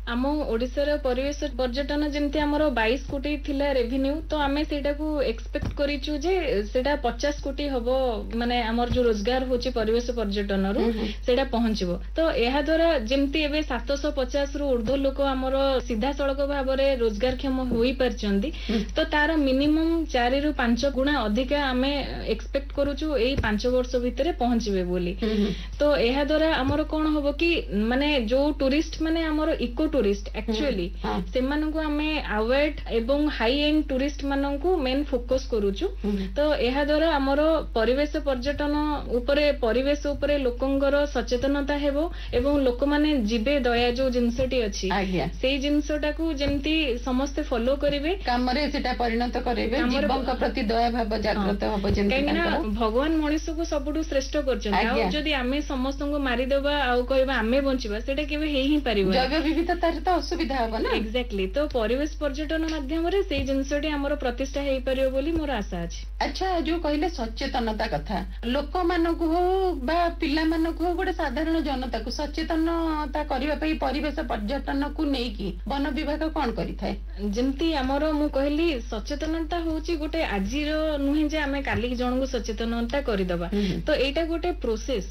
आम ओडिशार परिवेश पर्यटन जमती आमर 22 कोटी थिला रेवेन्यू तो आमे सेटा को एक्सपेक्ट करिचु जे सेटा 50 कोटी हबो माने आमर जो रोजगार होची परिवेश पर्यटन रु सेटा पहुंचबो तो एहा द्वारा जमती एबे 750 रु ऊर्ध्व लोक आमर सीधा सड़क भाव रे रोजगार क्षम होई परचंदी तो तार मिनिमम 4 रु 5 गुणा अधिका आमे एक्सपेक्ट करूचु एई 5 वर्ष भितरे पहुंचबे बोली तो एहा द्वारा आमर कोन हबो कि माने जो टूरिस्ट माने आमर इको टूरिस्ट एक्चुअली सेमानंकु आमे अवार्ड एवं high and tourist मानंकु main focus करूचु तो एहा द्वारा हमर परिवेश पर्यटन उपरे परिवेश उपरे लोकंगर सचेतनता हेबो एवं लोक माने जीवे दया जो जिंसटी अछि सेही जिंसटाकू जेंती समस्त फॉलो करिवे काम रे सेटा परिणत करिवे जीवनक प्रति दया भाव जागृत हबो जेंती काहेना भगवान मनुष्य को सबुठु श्रेष्ठ करछन आ जदी आमे समस्त को मारी देबा आ कहबा आमे बंचिबा सेटा केबे हेई ही परिबो जैव विविधता तो असुविधा हो ना एक्जेक्टली तो परिवेश पर्यटन माध्यम रे से जिंसटी हमर प्रतिष्ठा हेई परियो बोली मोर आशा अछि। अच्छा जो कहले सचेतनता कथा लोक मानको हो बा पिला मानको हो गोटे साधारण जनता को सचेतनता करिवा पई परिवेश पर्यटन को नै की वन विभाग कोन करि थाए जेंती हमर मु कहली सचेतनता होची गोटे आजिरो नुहे जे आमे काली जण को सचेतनता करि दबा तो एटा गोटे प्रोसेस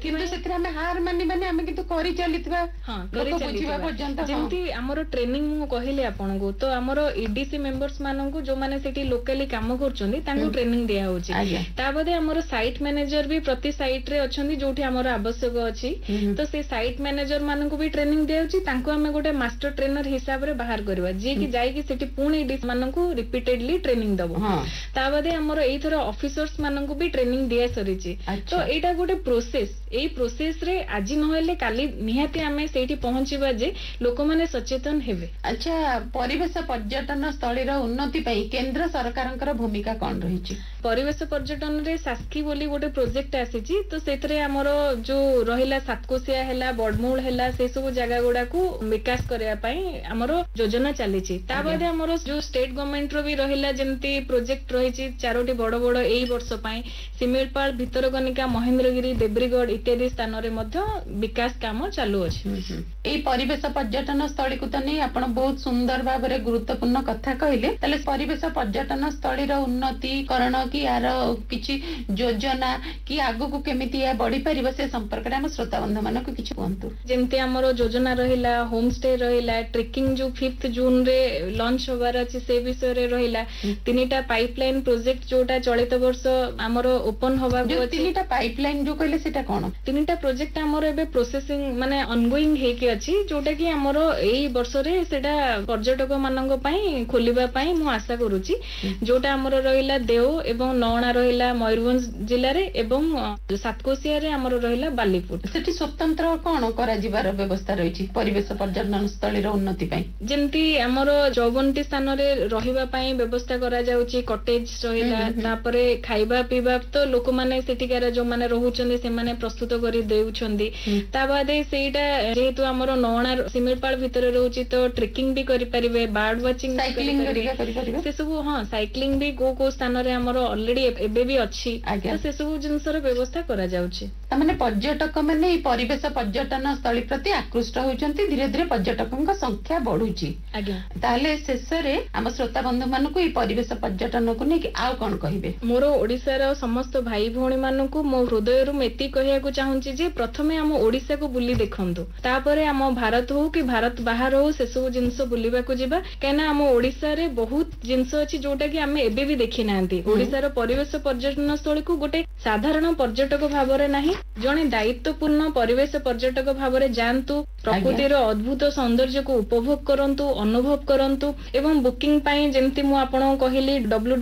हार मानी माने आमे किंतु करि चलितबा लोक बुझिबा पर्यंत जेंती हमर ट्रेनिंग मु कहिले आपन को तो हमर ईडीसी मेंबर्स मानन को जो माने सेठी लोकली काम करचोंदी तांको ट्रेनिंग दिया होची ता बदे हमर साइट मैनेजर भी प्रति साइट रे अछंदी जोठी हमर आवश्यक अछि तो से साइट मैनेजर मानन को भी ट्रेनिंग दिया होची तांको हमें गोटे मास्टर ट्रेनर हिसाब रे बाहर करबा जे कि जाई कि सेठी पुणी ईडीसी मानन को रिपीटेडली ट्रेनिंग दबो ता बदे हमर एई थरो ऑफिसर्स मानन को भी ट्रेनिंग दिया सरीची तो एटा गोटे प्रोसेस एई प्रोसेस रे आजि नहले काली निहाती आमे सेठी पहुंचीबा जे लोक माने सचेतन हेबे। अच्छा परिवेश पर्यटन स्थली रो उन्नति पई केंद्र सरकारनकर भूमिका कोन रहिची परिवेश पर्यटन रे सास्की बोली गोटे प्रोजेक्ट आसीची तो सेतरे हमरो जो रहिला सातकोसिया हैला बडमूल हैला से सब जगह गुडा को विकास करया पई हमरो योजना चलीची ता बादे हमरो जो स्टेट गवर्नमेंट रो भी रहिला जेंती प्रोजेक्ट रहिची चारोटी बड़ बड़ एई वर्ष पई सिमिलपाल भितरकनिका महेंद्रगिरी देब्रीगढ़ इत्यादि स्थान रे मध्य विकास काम चालू अछि। एई परिवेश पर्यटन स्थली को त नै आपण बहुत सुंदर भाव रे गुरुत्वपूर्ण कथा कहिले तले परिवेश पर्यटन स्थली रो उन्नतिकरण कि यार किछि योजना कि आगु को केमिति या बढ़ी परिबो से संपर्क रे हम श्रोता बंधु मानक किछि कहंतु जेंते हमरो योजना रहिला होम स्टे रहिला ट्रेकिंग जो 5 जून रे लॉन्च होबार अछि से विषय रे रहिला तीनटा पाइपलाइन प्रोजेक्ट जोटा चलित वर्ष हमरो ओपन होबा जो तीनटा पाइपलाइन जो कहले सेटा कोन तीनटा प्रोजेक्ट हमरो एबे प्रोसेसिंग माने ऑनगोइंग हे के अछि जोटा कि हमरो एई वर्ष रे सेटा पर्यटक मानक पई खोलिबा पई मु आशा करूची जोटा हमरो रहिला देव एवं नौणा रहिला मयूरभंज जिल्ला रे एवं सातकोसिया रे हमरो रहिला बालीपुर सेठी स्वतंत्र कोन करा जिबार व्यवस्था रहिची परिवेश पर्यटन स्थली रो उन्नति पई जेंती हमरो 54 स्थान रे रहिबा पई व्यवस्था करा जाउची कॉटेज रहिला तापरे खाइबा पीबा तो लोक माने सेठिकार जो माने रहउचंदी से माने प्रस्तुत करी देउछंदी ता बादे सेटा जेहेतु हमरो नौणा सिमिलपाल भितर रहउची तो ट्रेकिंग भी करि परिबे बर्ड वाचिंग साइक्लिंग करि परिबे से सब हां साइक्लिंग भी को स्थान रे हमरो ऑलरेडी एबे भी अछि तो से सब जिंसर व्यवस्था करा जाउची त माने पर्यटक माने परिवेश पर्यटन स्थली प्रति आकृष्ट होउचंती धीरे धीरे पर्यटकक संख्या बढ़ुची आज्ञा ताले शेष रे हम श्रोता बंधु मानको ई परिवेश पर्यटन को नै कि आउ कोन कहिबे मोरो ओडिसा रो समस्त भाई भौणी मानको मो हृदय रु मेती कहिया को चाहूची जे प्रथमे हम ओडिसा को बुली देखंतु तापरे हम भारत हो कि भारत बाहर हो से सब जिंस बुलिबा को जिबा केना हम ओडिसा रे बहुत जिंस अछि जोटा कि हमें एबे भी देखि नांती ओडिसा रो परिवेश पर्यटन स्थली को गोटे साधारण पर्यटक भाव रे नाही जणे दायित्वपूर्ण परिवेश पर्यटक भाव रे जानतु प्रकृति रो अद्भुत सौंदर्य को उपभोग करंतु अनुभव करंतु एवं बुकिंग पाई जेंति मु आपन कहिली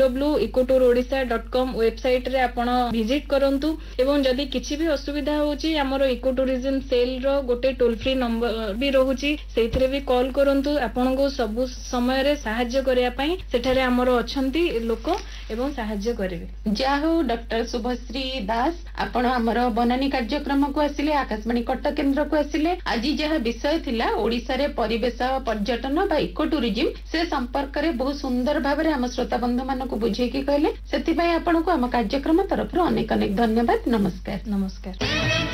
www.ecotourodisha.com वेबसाइट रे आपन विजिट करंतु एवं जदी किछि भी असुविधा होची हमरो इको टूरिज्म सेल रो गोटे टोल फ्री नंबर भी रहूची सेथिरे भी कॉल करंतु आपन को सब समय रे सहाय्य करिया पई सेठारे हमरो अछंती लोक एवं सहाय्य करिवे जाहो डॉक्टर शुभश्री दास आपण हमरो बनानी कार्यक्रम को आसिले आकाशवाणी कटक केंद्र को आसिले आज जहा विषय थिला ओडिसा रे परिवेश पर्यटन बा इको टूरिज्म से संपर्क रे बहुत सुंदर भाव रे हम श्रोता बंधु मानक बुझे कि कहले सेति पई आपण को हम कार्यक्रम तरफ अनेक अनेक धन्यवाद नमस्कार।